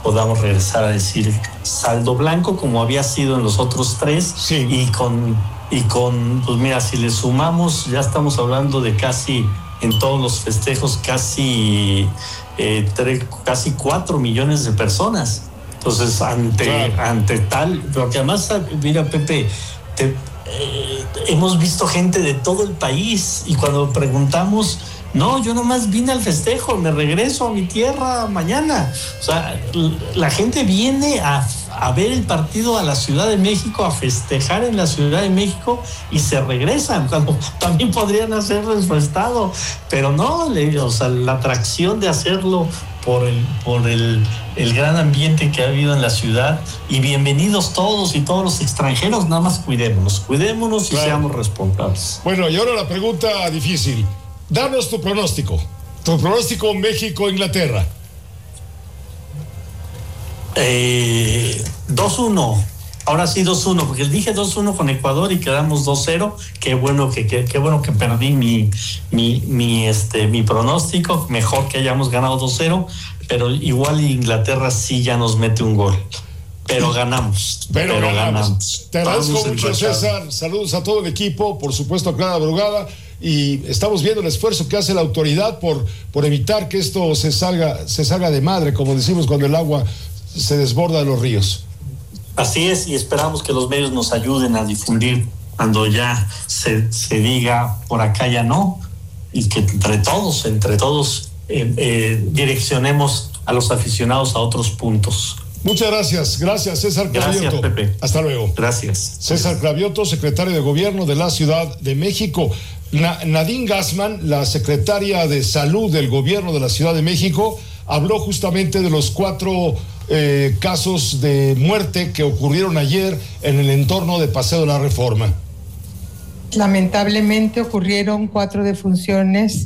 podamos regresar a decir saldo blanco como había sido en los otros tres. Sí. Y con, pues mira, si le sumamos, ya estamos hablando de casi, en todos los festejos, casi 4 millones de personas. Entonces, ante tal, porque además, mira, Pepe, hemos visto gente de todo el país, y cuando preguntamos, no, yo nomás vine al festejo, me regreso a mi tierra mañana. O sea, la gente viene a ver el partido a la Ciudad de México, a festejar en la Ciudad de México, y se regresan. También podrían hacerlo en su estado, pero no, o sea, la atracción de hacerlo por el gran ambiente que ha habido en la ciudad. Y bienvenidos todos y todos los extranjeros, nada más cuidémonos y claro, seamos responsables. Bueno, y ahora la pregunta difícil. Danos tu pronóstico México-Inglaterra. 2-1. Ahora sí 2-1, porque dije 2-1 con Ecuador y quedamos 2-0. Qué bueno que perdí mi pronóstico. Mejor que hayamos ganado 2-0, pero igual Inglaterra sí ya nos mete un gol. Pero ganamos. Pero ganamos. Te agradezco mucho, César. Saludos a todo el equipo, por supuesto a Clara Brugada. Y estamos viendo el esfuerzo que hace la autoridad por evitar que esto se salga de madre, como decimos cuando el agua se desborda de los ríos. Así es, y esperamos que los medios nos ayuden a difundir cuando ya se diga por acá ya no, y que entre todos direccionemos a los aficionados a otros puntos. Muchas gracias César Cravioto. Gracias, Pepe. Hasta luego. Gracias. César Cravioto, secretario de Gobierno de la Ciudad de México. Nadine Gassman, la secretaria de Salud del Gobierno de la Ciudad de México, habló justamente de los 4 casos de muerte que ocurrieron ayer en el entorno de Paseo de la Reforma. Lamentablemente ocurrieron 4 defunciones.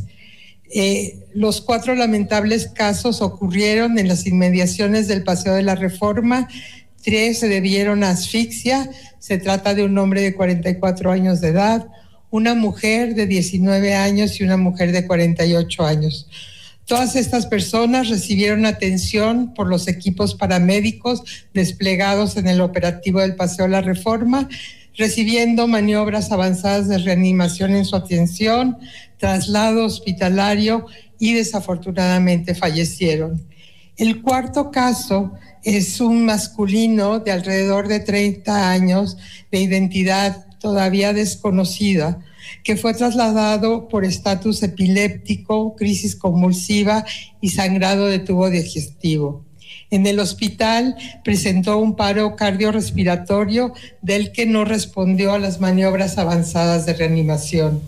Los 4 lamentables casos ocurrieron en las inmediaciones del Paseo de la Reforma. 3 se debieron a asfixia. Se trata de un hombre de 44 años de edad, una mujer de 19 años y una mujer de 48 años. Todas estas personas recibieron atención por los equipos paramédicos desplegados en el operativo del Paseo de la Reforma, recibiendo maniobras avanzadas de reanimación en su atención, traslado hospitalario, y desafortunadamente fallecieron. El 4º caso es un masculino de alrededor de 30 años, de identidad todavía desconocida, que fue trasladado por estatus epiléptico, crisis convulsiva y sangrado de tubo digestivo. En el hospital presentó un paro cardiorrespiratorio del que no respondió a las maniobras avanzadas de reanimación.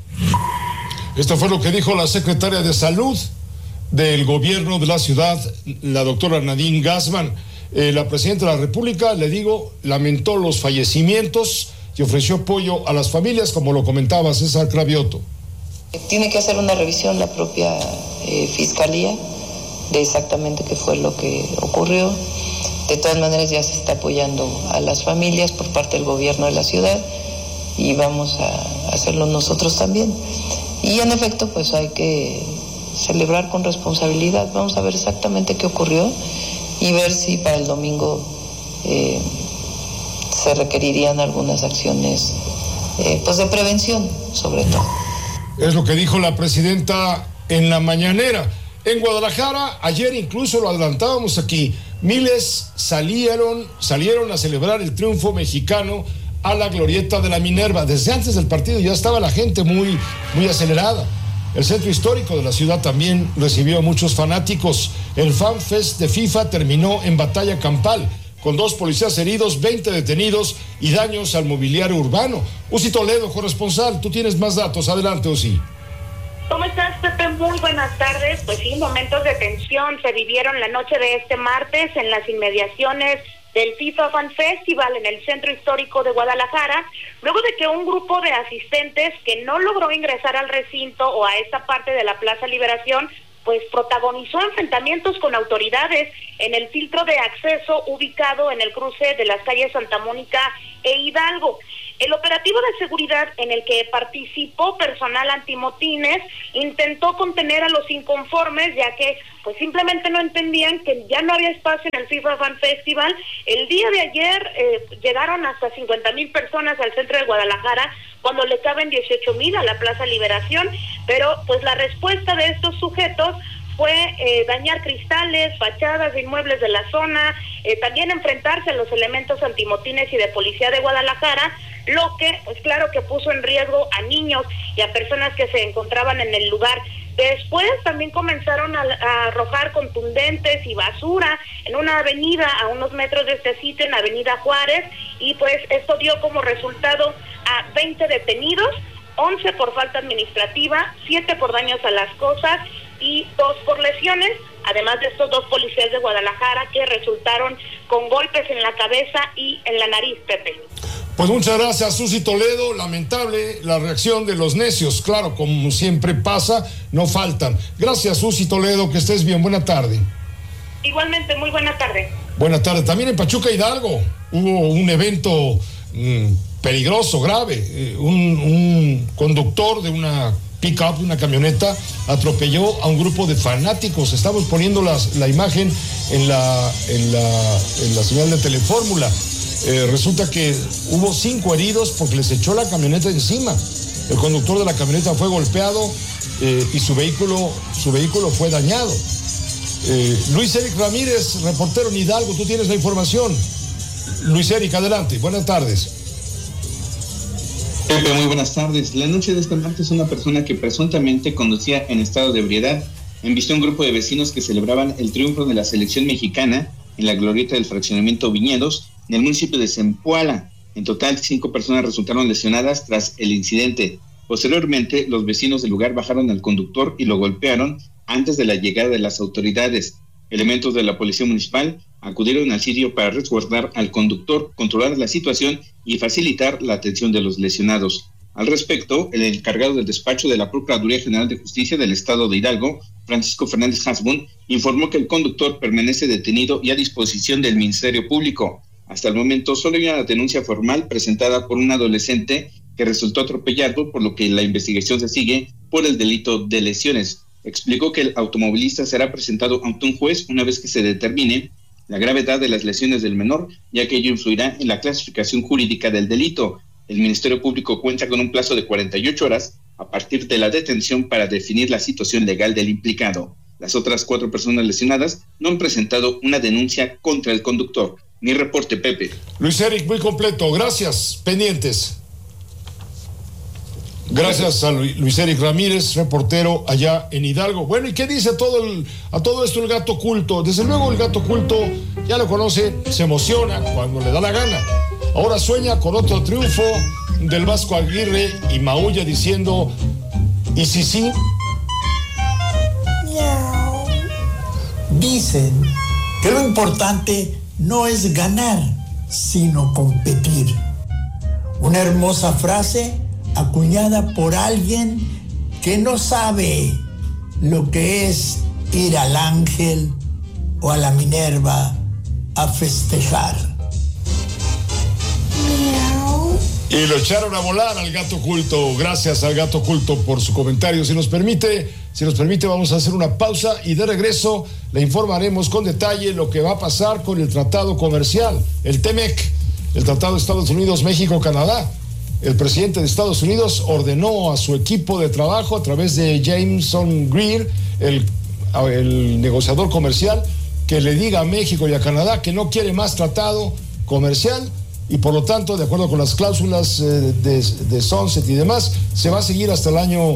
Esto fue lo que dijo la secretaria de Salud del Gobierno de la Ciudad, la doctora Nadine Gassman. La presidenta de la República, lamentó los fallecimientos y ofreció apoyo a las familias, como lo comentaba César Cravioto. Tiene que hacer una revisión la propia Fiscalía de exactamente qué fue lo que ocurrió. De todas maneras ya se está apoyando a las familias por parte del gobierno de la ciudad, y vamos a hacerlo nosotros también. Y en efecto, pues hay que celebrar con responsabilidad. Vamos a ver exactamente qué ocurrió y ver si para el domingo se requerirían algunas acciones pues de prevención, sobre todo. Es lo que dijo la presidenta en la mañanera. En Guadalajara, ayer incluso lo adelantábamos aquí, miles salieron a celebrar el triunfo mexicano a la glorieta de la Minerva. Desde antes del partido ya estaba la gente muy acelerada. El centro histórico de la ciudad también recibió a muchos fanáticos. El Fan Fest de FIFA terminó en batalla campal, con 2 policías heridos, 20 detenidos y daños al mobiliario urbano. Uzi Toledo, corresponsal, tú tienes más datos. Adelante, Uzi. ¿Cómo estás, Pepe? Muy buenas tardes. Pues sí, momentos de tensión se vivieron la noche de este martes en las inmediaciones del FIFA Fan Festival en el centro histórico de Guadalajara, luego de que un grupo de asistentes que no logró ingresar al recinto o a esta parte de la Plaza Liberación, pues protagonizó enfrentamientos con autoridades en el filtro de acceso ubicado en el cruce de las calles Santa Mónica e Hidalgo. El operativo de seguridad en el que participó personal antimotines intentó contener a los inconformes, ya que pues simplemente no entendían que ya no había espacio en el FIFA Fan Festival. El día de ayer llegaron hasta 50,000 personas al centro de Guadalajara, cuando le caben 18,000 a la Plaza Liberación, pero pues la respuesta de estos sujetos fue dañar cristales, fachadas de inmuebles de la zona, también enfrentarse a los elementos antimotines y de policía de Guadalajara, lo que, pues claro que puso en riesgo a niños y a personas que se encontraban en el lugar. Después también comenzaron a arrojar contundentes y basura en una avenida a unos metros de este sitio, en Avenida Juárez, y pues esto dio como resultado a 20 detenidos, 11 por falta administrativa, 7 por daños a las cosas y 2 por lesiones, además de estos 2 policías de Guadalajara que resultaron con golpes en la cabeza y en la nariz, Pepe. Pues muchas gracias, Susi Toledo. Lamentable la reacción de los necios, claro, como siempre pasa, no faltan. Gracias, Susi Toledo, que estés bien, buena tarde. Igualmente, muy buena tarde. Buena tarde. También en Pachuca, Hidalgo, hubo un evento peligroso, grave. Un conductor de una pick-up, de una camioneta, atropelló a un grupo de fanáticos. Estamos poniendo la imagen en la señal de Telefórmula. Resulta que hubo 5 heridos porque les echó la camioneta encima. El conductor de la camioneta fue golpeado y su vehículo fue dañado. Luis Eric Ramírez, reportero en Hidalgo, tú tienes la información. Luis Eric, adelante, buenas tardes. Pepe, muy buenas tardes. La noche de este martes, una persona que presuntamente conducía en estado de ebriedad embistió a un grupo de vecinos que celebraban el triunfo de la selección mexicana en la glorieta del fraccionamiento Viñedos, en el municipio de Zempoala. En total, 5 personas resultaron lesionadas tras el incidente. Posteriormente, los vecinos del lugar bajaron al conductor y lo golpearon antes de la llegada de las autoridades. Elementos de la policía municipal acudieron al sitio para resguardar al conductor, controlar la situación y facilitar la atención de los lesionados. Al respecto, el encargado del despacho de la Procuraduría General de Justicia del Estado de Hidalgo, Francisco Fernández Hasbun, informó que el conductor permanece detenido y a disposición del Ministerio Público. Hasta el momento solo hay una denuncia formal presentada por un adolescente que resultó atropellado, por lo que la investigación se sigue por el delito de lesiones. Explicó que el automovilista será presentado ante un juez una vez que se determine la gravedad de las lesiones del menor, ya que ello influirá en la clasificación jurídica del delito. El Ministerio Público cuenta con un plazo de 48 horas a partir de la detención para definir la situación legal del implicado. Las otras 4 personas lesionadas no han presentado una denuncia contra el conductor. Mi reporte, Pepe. Luis Eric, muy completo. Gracias. Pendientes. Gracias a Luis Eric Ramírez, reportero allá en Hidalgo. Bueno, ¿y qué dice a todo esto el gato culto? Desde luego el gato culto, ya lo conoce, se emociona cuando le da la gana. Ahora sueña con otro triunfo del Vasco Aguirre y maulla diciendo, ¿y si sí? Miau. Dicen que lo importante no es ganar, sino competir. Una hermosa frase acuñada por alguien que no sabe lo que es ir al Ángel o a la Minerva a festejar. Miau. Y lo echaron a volar al gato culto. Gracias al gato culto por su comentario. Si nos permite, vamos a hacer una pausa y de regreso le informaremos con detalle lo que va a pasar con el tratado comercial, el TEMEC, el Tratado de Estados Unidos, México, Canadá. El presidente de Estados Unidos ordenó a su equipo de trabajo a través de Jameson Greer, el negociador comercial, que le diga a México y a Canadá que no quiere más tratado comercial y por lo tanto, de acuerdo con las cláusulas de Sunset y demás, se va a seguir hasta el año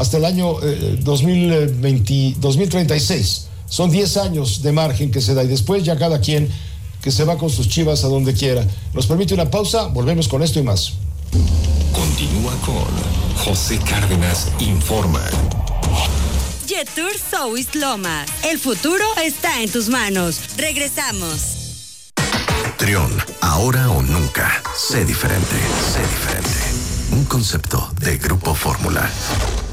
2036. Son 10 años de margen que se da y después ya cada quien que se va con sus chivas a donde quiera. Nos permite una pausa, volvemos con esto y más. Continúa con José Cárdenas Informa. Jetour South Lomas. El futuro está en tus manos. Regresamos. Trión, ahora o nunca. Sé diferente. Un concepto de Grupo Fórmula.